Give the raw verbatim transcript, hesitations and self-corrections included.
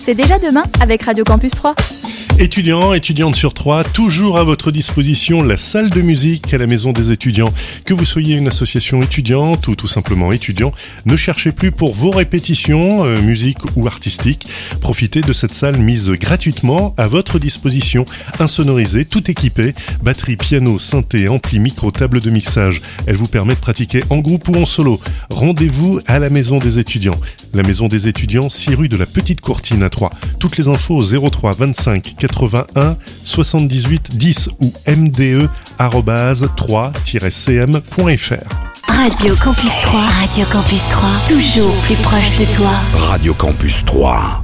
C'est déjà demain avec Radio Campus trois. Étudiants, étudiantes sur trois, toujours à votre disposition la salle de musique à la Maison des étudiants. Que vous soyez une association étudiante ou tout simplement étudiant, ne cherchez plus pour vos répétitions, euh, musique ou artistiques. Profitez de cette salle mise gratuitement à votre disposition, insonorisée, tout équipée, batterie, piano, synthé, ampli, micro, table de mixage. Elle vous permet de pratiquer en groupe ou en solo. Rendez-vous à la Maison des étudiants. La Maison des étudiants, six rue de la Petite Courtine à Troyes. Toutes les infos au zéro trois vingt-cinq quatre-vingt-un soixante-dix-huit dix ou m d e arobase trois tiret c m point f r. Radio Campus trois. Radio Campus trois. Toujours plus proche de toi. Radio Campus trois.